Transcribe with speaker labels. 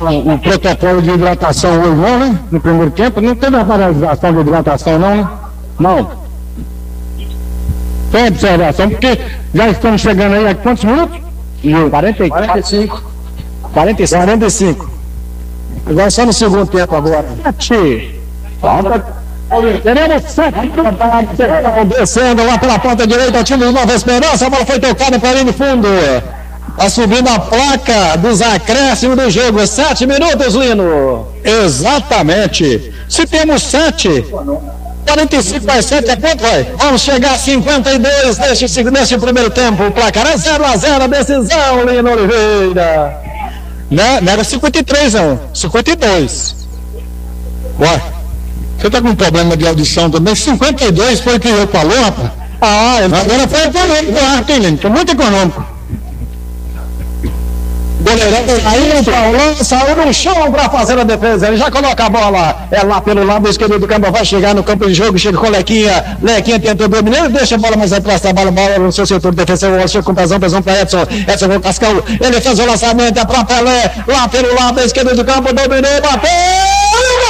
Speaker 1: o protocolo de hidratação hoje não, né? No primeiro tempo, não teve a paralisação de hidratação não, né? Não. Tem observação, porque já estamos chegando aí a quantos minutos?
Speaker 2: 45. 45. Agora só no segundo tempo agora.
Speaker 1: Teremos 7.
Speaker 2: Descendo lá pela ponta direita, o time do Nova Esperança, a bola foi tocada para a linha de fundo. Tá subindo a placa dos acréscimos do jogo. 7 minutos, Lino.
Speaker 1: Exatamente. Se temos 7,
Speaker 2: 45 mais 7 é quanto, vai? Vamos chegar a 52 neste primeiro tempo. O placar é 0-0, a decisão, Lino Oliveira.
Speaker 1: Não era 53, não. 52. Ué, você tá com um problema de audição também? 52 foi o que eu falou, rapaz? Agora foi econômico, Lino? Foi muito econômico.
Speaker 2: Goleirão aí, o Paulão saiu no chão para fazer a defesa. Ele já coloca a bola. É lá pelo lado esquerdo do campo. Vai chegar no campo de jogo. Chega com Lequinha. Lequinha tentou dominar. Deixa a bola mais atrás da bola no seu setor de defesa. Chega com pesão para Edson. Edson com o Cascão. Ele fez o lançamento. É para Pelé. Lá pelo lado esquerdo do campo. Dominou. Bateu.